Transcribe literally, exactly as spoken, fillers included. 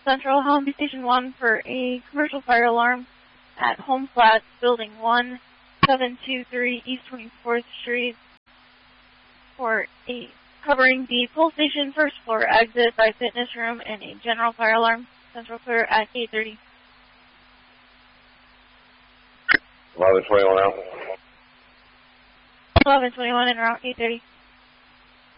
Central, Home Station one for a commercial fire alarm at Home Flats, Building one, seven two three East twenty-fourth Street for a covering the Pole Station first floor exit by fitness room and a general fire alarm. Central clear at eight thirty. eleven twenty-one out. eleven twenty-one and around eight thirty.